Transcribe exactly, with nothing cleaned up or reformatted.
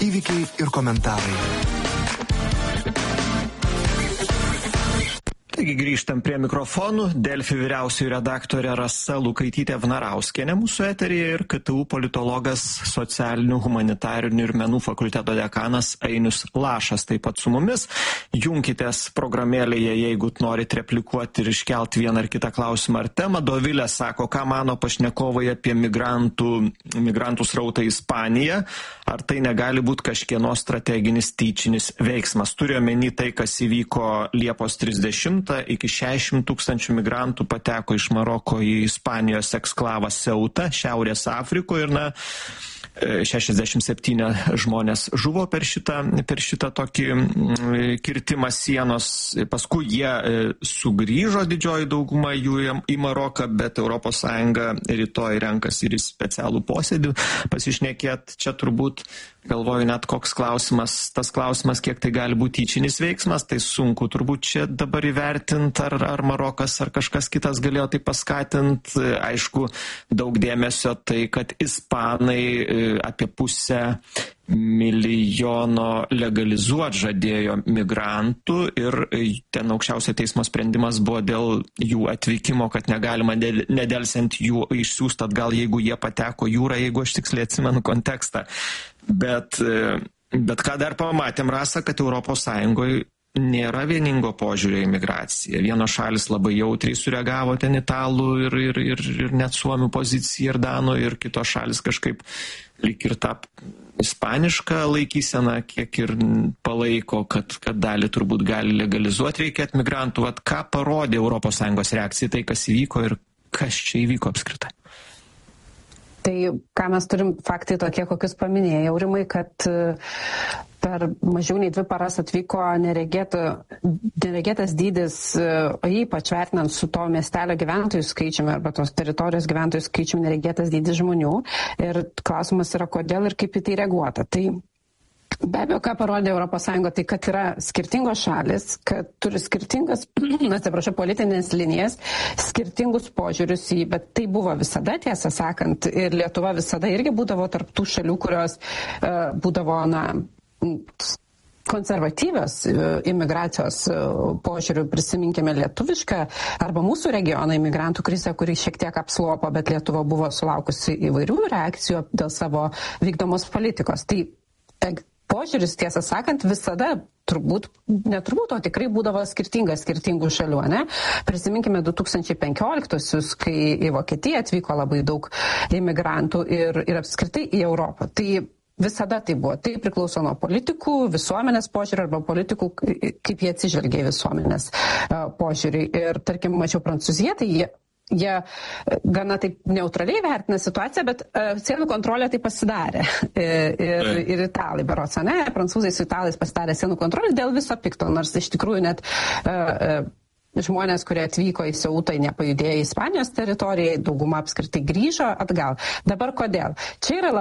Įvykiai ir komentarai. Taigi grįžtam prie mikrofonų. Delfi vyriausioji redaktorė Rasa Lukaitytė-Vnarauskienė mūsų eteryje ir K T U politologas, socialinių, humanitarinių ir menų fakulteto dekanas Ainius Lašas taip pat su mumis. Junkitės programėlėje, jeigu norit replikuoti ir iškelti vieną ar kitą klausimą ar temą. Dovilė sako, ką mano pašnekovai apie migrantų, migrantų srautą į Ispaniją. Ar tai negali būti kažkieno strateginis tyčinis veiksmas? Turiu omeny tai, kas įvyko Liepos trisdešimtą. Iki šešiasdešimt tūkstančių migrantų pateko iš Maroko į Ispanijos eksklavą Seutą, Šiaurės Afrikoje ir na, šešiasdešimt septyni žmonės žuvo per šitą, per šitą tokį kirtimą sienos. Paskui jie sugrįžo, didžioji dauguma jų į Maroką, bet Europos Sąjunga rytoj renkasi ir į specialų posėdį pasišnekėt. Čia turbūt, galvoju, net koks klausimas, tas klausimas, kiek tai gali būti tyčinis veiksmas, tai sunku turbūt čia dabar įvertinti, ar, ar Marokas, ar kažkas kitas galėjo tai paskatinti. Aišku, daug dėmesio tai, kad ispanai apie pusę milijono legalizuoti žadėjo migrantų ir ten aukščiausio teismo sprendimas buvo dėl jų atvykimo, kad negalima nedelsiant jų išsiųsti atgal, jeigu jie pateko jūrą, jeigu aš tiksliai atsimenu kontekstą. Bet, bet ką dar pamatėm, Rasa, kad Europos Sąjungoje nėra vieningo požiūrio į migraciją. Vienos šalis labai jautriai sureagavo ten italų ir, ir, ir, ir net suomių poziciją ir danų, ir kitos šalis kažkaip lyg ir tą ispanišką laikyseną kiek ir palaiko, kad, kad dalį turbūt gali legalizuoti reikėti migrantų. Vat ką parodė Europos Sąjungos reakcija, tai kas įvyko ir kas čia įvyko apskritai? Tai ką mes turim, faktai tokie, kokius paminėjai, Aurimai, kad per mažiau nei dvi paras atvyko neregėta, neregėtas dydis, o ypač vertinant su to miestelio gyventojų skaičiumi arba tos teritorijos gyventojų skaičiumi, neregėtas dydis žmonių. Ir klausimas yra, kodėl ir kaip į tai reaguota. Tai be abejo, ką parodė Europos Sąjunga, tai kad yra skirtingos šalis, kad turi skirtingas, atsiprašau, politinės linijas, skirtingus požiūrius į, bet tai buvo visada, tiesą sakant, ir Lietuva visada irgi būdavo tarp tų šalių, kurios uh, būdavo, na, konservatyvios imigracijos požiūrių. Prisiminkime lietuvišką arba mūsų regioną imigrantų krizę, kuri šiek tiek apslopo, bet Lietuva buvo sulaukusi įvairių reakcijų dėl savo vykdomos politikos. Tai požiūris, tiesą sakant, visada turbūt, neturbūt, o tikrai būdavo skirtingas skirtingų šalių, ne? Prisiminkime du tūkstančiai penkioliktosius, kai į Vokietiją atvyko labai daug imigrantų ir, ir apskritai į Europą. Tai visada tai buvo. Tai priklauso nuo politikų, visuomenės požiūrį arba politikų, kaip jie atsižvelgia į visuomenės požiūrį. Ir, tarkim, mačiau Prancūziją, tai jie Jie gana taip neutraliai vertina situaciją, bet uh, sienų kontrolė tai pasidarė. ir, ir italai, berods, ne? Prancūzai su italais pasidarė sienų kontrolę dėl viso pikto, nors iš tikrųjų net uh, uh, žmonės, kurie atvyko į Seutą, nepajudėjo į Ispanijos teritoriją, dauguma apskritai grįžo atgal. Dabar kodėl? Čia yra